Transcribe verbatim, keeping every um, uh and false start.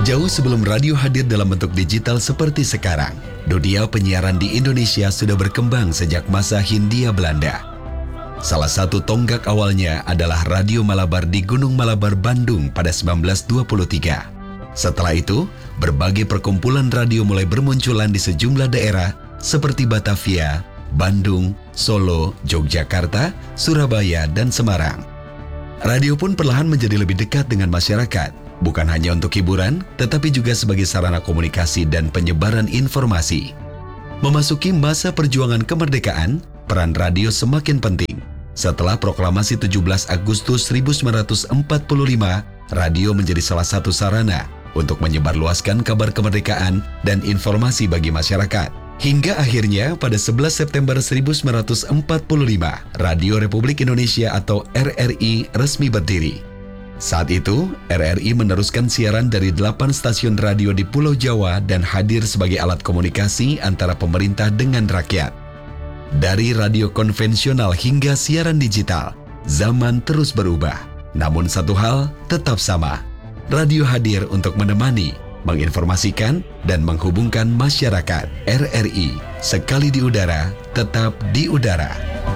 Jauh sebelum radio hadir dalam bentuk digital seperti sekarang, dunia penyiaran di Indonesia sudah berkembang sejak masa Hindia Belanda. Salah satu tonggak awalnya adalah Radio Malabar di Gunung Malabar, Bandung pada sembilan belas dua puluh tiga. Setelah itu, berbagai perkumpulan radio mulai bermunculan di sejumlah daerah seperti Batavia, Bandung, Solo, Yogyakarta, Surabaya, dan Semarang. Radio pun perlahan menjadi lebih dekat dengan masyarakat. Bukan hanya untuk hiburan, tetapi juga sebagai sarana komunikasi dan penyebaran informasi. Memasuki masa perjuangan kemerdekaan, peran radio semakin penting. Setelah proklamasi tujuh belas Agustus seribu sembilan ratus empat puluh lima, radio menjadi salah satu sarana untuk menyebarluaskan kabar kemerdekaan dan informasi bagi masyarakat. Hingga akhirnya pada sebelas September seribu sembilan ratus empat puluh lima, Radio Republik Indonesia atau R R I resmi berdiri. Saat itu, R R I meneruskan siaran dari delapan stasiun radio di Pulau Jawa dan hadir sebagai alat komunikasi antara pemerintah dengan rakyat. Dari radio konvensional hingga siaran digital, zaman terus berubah. Namun satu hal tetap sama, radio hadir untuk menemani, menginformasikan, dan menghubungkan masyarakat. R R I, sekali di udara, tetap di udara.